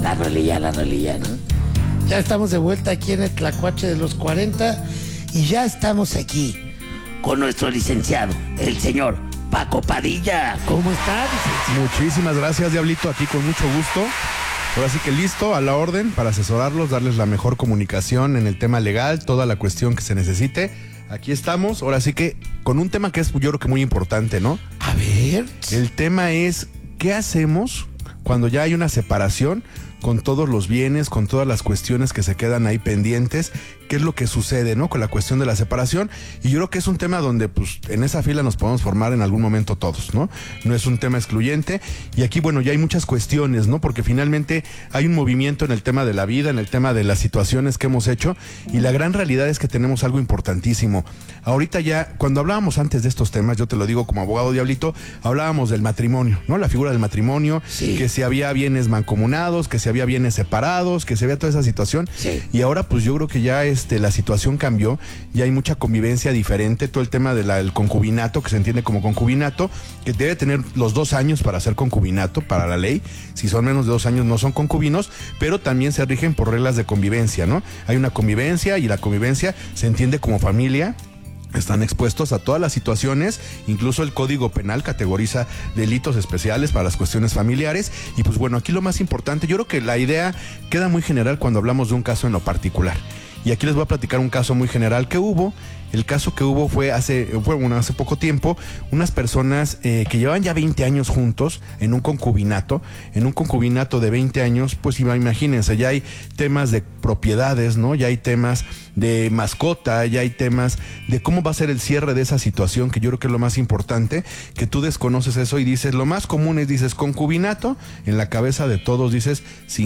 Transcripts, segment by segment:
La rolilla, ¿no? Ya estamos de vuelta aquí en el Tlacuache de los 40 y ya estamos aquí con nuestro licenciado, el señor Paco Padilla. ¿Cómo está, licenciado? Muchísimas gracias, Diablito, aquí con mucho gusto. Ahora sí que listo, a la orden, para asesorarlos, darles la mejor comunicación en el tema legal, toda la cuestión que se necesite. Aquí estamos, ahora sí que con un tema que es yo creo que muy importante, ¿no? A ver. El tema es, ¿qué hacemos cuando ya hay una separación con todos los bienes, con todas las cuestiones que se quedan ahí pendientes? ¿Qué es lo que sucede, no? Con la cuestión de la separación. Y yo creo que es un tema donde, pues, en esa fila nos podemos formar en algún momento todos, ¿no? No es un tema excluyente. Y aquí, bueno, ya hay muchas cuestiones, ¿no? Porque finalmente hay un movimiento en el tema de la vida, en el tema de las situaciones que hemos hecho. Y la gran realidad es que tenemos algo importantísimo. Ahorita ya, cuando hablábamos antes de estos temas, yo te lo digo como abogado, Diablito, hablábamos del matrimonio, ¿no? La figura del matrimonio, sí. Que si había bienes mancomunados, que si había bienes separados, que si había toda esa situación. Sí. Y ahora, pues yo creo que ya la situación cambió, ya hay mucha convivencia diferente, todo el tema del concubinato, que se entiende como concubinato, que debe tener los 2 años para ser concubinato, para la ley. Si son menos de 2 años no son concubinos, pero también se rigen por reglas de convivencia, ¿no? Hay una convivencia y la convivencia se entiende como familia. Están expuestos a todas las situaciones, incluso el Código Penal categoriza delitos especiales para las cuestiones familiares. Y pues bueno, aquí lo más importante, yo creo que la idea queda muy general cuando hablamos de un caso en lo particular. Y aquí les voy a platicar un caso muy general que hubo. El caso que hubo fue hace poco tiempo, unas personas que llevan ya 20 años juntos en un concubinato de 20 años, pues imagínense, ya hay temas de propiedades, ¿no? Ya hay temas de mascota, ya hay temas de cómo va a ser el cierre de esa situación, que yo creo que es lo más importante, que tú desconoces eso y dices, lo más común es, dices, concubinato, en la cabeza de todos dices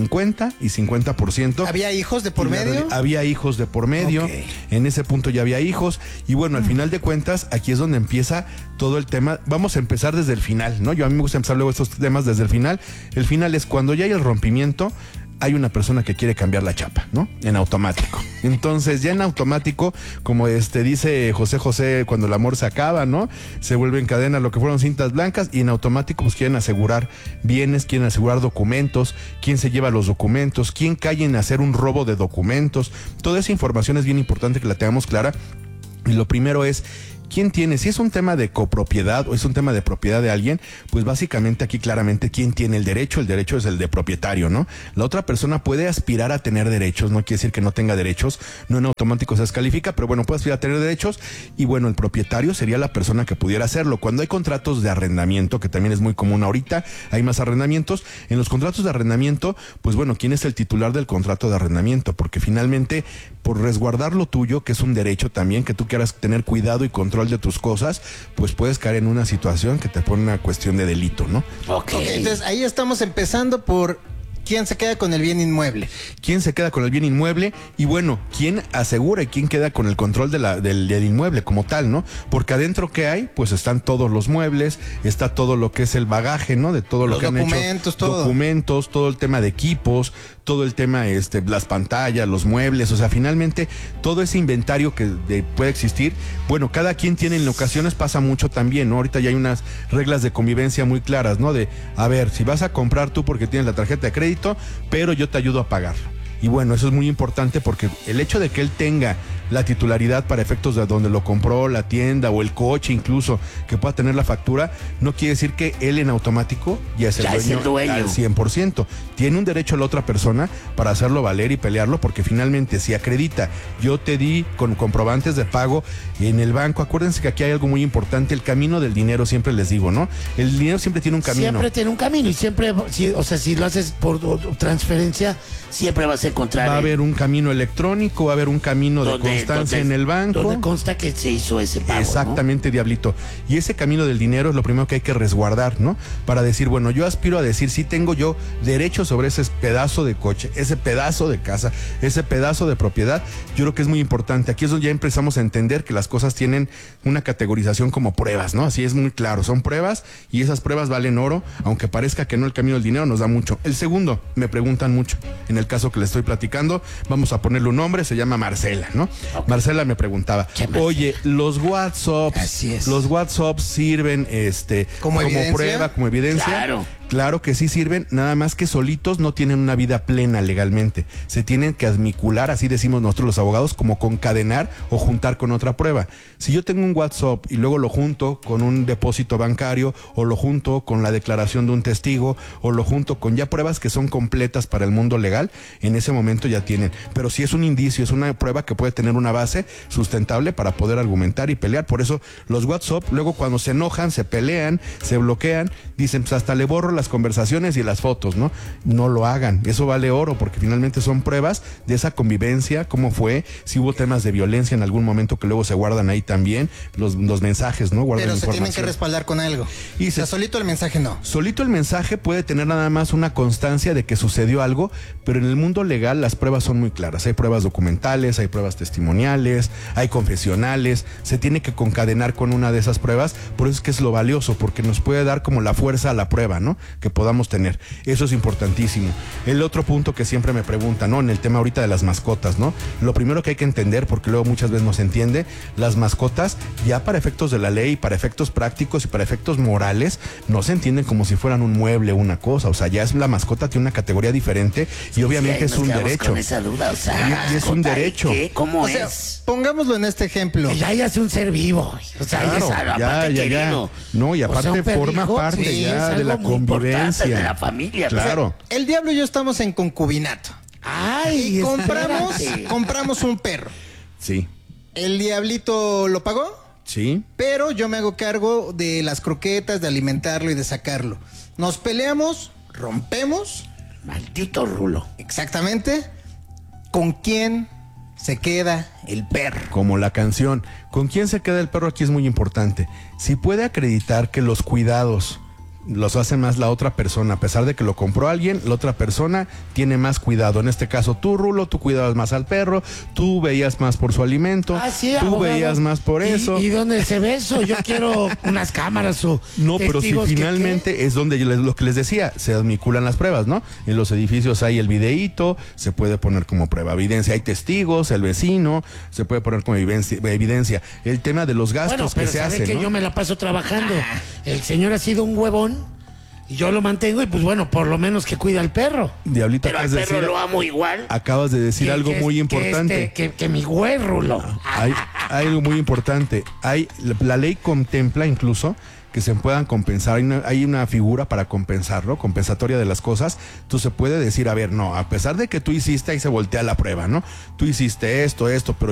50 y 50%. ¿Había hijos de por medio? Había hijos de por medio, okay. En ese punto ya había hijos. Y bueno, al final de cuentas, aquí es donde empieza todo el tema. Vamos a empezar desde el final, ¿no? A mí me gusta empezar luego estos temas desde el final. El final es cuando ya hay el rompimiento, hay una persona que quiere cambiar la chapa, ¿no? En automático. Entonces, ya en automático, como dice José, cuando el amor se acaba, ¿no? Se vuelve en cadena lo que fueron cintas blancas y en automático pues quieren asegurar bienes, quieren asegurar documentos, quién se lleva los documentos, quién cae en hacer un robo de documentos. Toda esa información es bien importante que la tengamos clara. Y lo primero es, ¿quién tiene? Si es un tema de copropiedad o es un tema de propiedad de alguien, pues básicamente aquí claramente quién tiene el derecho es el de propietario, ¿no? La otra persona puede aspirar a tener derechos, no quiere decir que no tenga derechos, no en automático se descalifica, pero bueno, puede aspirar a tener derechos y bueno, el propietario sería la persona que pudiera hacerlo. Cuando hay contratos de arrendamiento, que también es muy común ahorita, hay más arrendamientos, en los contratos de arrendamiento, pues bueno, ¿quién es el titular del contrato de arrendamiento? Porque finalmente, por resguardar lo tuyo, que es un derecho también, que tú quieras tener cuidado y control de tus cosas, pues puedes caer en una situación que te pone una cuestión de delito, ¿no? Okay. Entonces ahí estamos empezando por ¿quién se queda con el bien inmueble? ¿Quién se queda con el bien inmueble? Y bueno, ¿quién asegura y quién queda con el control del inmueble como tal, ¿no? Porque adentro, ¿qué hay? Pues están todos los muebles, está todo lo que es el bagaje, ¿no? De todo lo que han hecho. Documentos, todo el tema de equipos, todo el tema, las pantallas, los muebles, o sea, finalmente todo ese inventario que puede existir, bueno, cada quien tiene, en ocasiones pasa mucho también, ¿no? Ahorita ya hay unas reglas de convivencia muy claras, ¿no? De, a ver, si vas a comprar tú porque tienes la tarjeta de crédito, pero yo te ayudo a pagarlo. Y bueno, eso es muy importante porque el hecho de que él tenga la titularidad para efectos de donde lo compró, la tienda o el coche incluso, que pueda tener la factura, no quiere decir que él en automático ya es el dueño al 100%. Tiene un derecho a la otra persona para hacerlo valer y pelearlo, porque finalmente si acredita, yo te di con comprobantes de pago en el banco, acuérdense que aquí hay algo muy importante, el camino del dinero, siempre les digo, ¿no? El dinero siempre tiene un camino. Siempre tiene un camino y siempre, si lo haces por transferencia, siempre vas a encontrar. Va a haber un camino electrónico, va a haber un camino de constancia en el banco. Donde consta que se hizo ese pago. Exactamente, ¿no? Diablito. Y ese camino del dinero es lo primero que hay que resguardar, ¿no? Para decir, bueno, yo aspiro a decir, sí tengo yo derecho sobre ese pedazo de coche, ese pedazo de casa, ese pedazo de propiedad. Yo creo que es muy importante. Aquí es donde ya empezamos a entender que las cosas tienen una categorización como pruebas, ¿no? Así es muy claro, son pruebas y esas pruebas valen oro, aunque parezca que no, el camino del dinero nos da mucho. El segundo, me preguntan mucho, en el caso que le estoy platicando, vamos a ponerle un nombre, se llama Marcela, ¿no? Okay. Marcela me preguntaba, oye, los WhatsApps sirven como prueba, como evidencia. Claro que sí sirven, nada más que solitos no tienen una vida plena legalmente. Se tienen que admicular, así decimos nosotros los abogados, como concadenar o juntar con otra prueba. Si yo tengo un WhatsApp y luego lo junto con un depósito bancario, o lo junto con la declaración de un testigo, o lo junto con ya pruebas que son completas para el mundo legal, en ese momento ya tienen. Pero si es un indicio, es una prueba que puede tener una base sustentable para poder argumentar y pelear. Por eso los WhatsApp, luego cuando se enojan, se pelean, se bloquean, dicen, pues hasta le borro las conversaciones y las fotos, ¿no? No lo hagan, eso vale oro, porque finalmente son pruebas de esa convivencia, cómo fue, si hubo temas de violencia en algún momento que luego se guardan ahí también, los mensajes, ¿no? Guardan Pero se información. tienen que respaldar con algo. Y O sea, solito el mensaje no. Solito el mensaje puede tener nada más una constancia de que sucedió algo, pero en el mundo legal las pruebas son muy claras. Hay pruebas documentales, hay pruebas testimoniales, hay confesionales. Se tiene que concadenar con una de esas pruebas, por eso es que es lo valioso, porque nos puede dar como la fuerza a la prueba, ¿no? Que podamos tener. Eso es importantísimo. El otro punto que siempre me preguntan, ¿no? En el tema ahorita de las mascotas, ¿no? Lo primero que hay que entender, porque luego muchas veces no se entiende, las mascotas ya para efectos de la ley, para efectos prácticos y para efectos morales, no se entienden como si fueran un mueble o una cosa. O sea, ya es la mascota, tiene una categoría diferente y obviamente es un derecho. Con esa duda, o sea, Y es un derecho. ¿qué? ¿Cómo O sea, es? pongámoslo en este ejemplo. Ya es un ser vivo. O sea, Claro, es algo aparte querido. No, y O sea, aparte un perrijo, forma parte sí, ya es de la algo muy importante, convivencia. de la familia. Claro. El diablo y yo estamos en concubinato. Ay, Y compramos, espérate. compramos un perro. Sí, El diablito lo pagó, sí. pero yo me hago cargo de las croquetas, de alimentarlo y de sacarlo. Nos peleamos, rompemos, Maldito Rulo. exactamente. ¿Con quién se queda el perro? Como la canción. ¿Con quién se queda el perro? Aquí es muy importante. Si puede acreditar que los cuidados los hace más la otra persona, a pesar de que lo compró alguien, la otra persona tiene más cuidado. En este caso, tú, Rulo, tú cuidabas más al perro, tú veías más por su alimento, Sí, tú abogado. veías más por eso. ¿Y dónde se ve eso? Yo quiero unas cámaras o No, pero si testigos que- finalmente es donde lo que les decía, se admiculan las pruebas, ¿no? En los edificios hay el videíto, se puede poner como prueba, evidencia, hay testigos, el vecino, se puede poner como evidencia. El tema de los gastos Bueno, pero que se sabe hacen, que ¿no? yo me la paso trabajando. El señor ha sido un huevón y yo lo mantengo y pues bueno, por lo menos que cuida al perro. Diablito, Pero al acabas de perro decir- lo amo igual. Acabas de decir que- algo que- muy que importante. que mi güey Rulo. Hay algo muy importante. La ley contempla incluso que se puedan compensar. Hay una figura para compensarlo, compensatoria de las cosas. Tú se puede decir, a ver, no, a pesar de que tú hiciste, ahí se voltea la prueba, ¿no? Tú hiciste esto, pero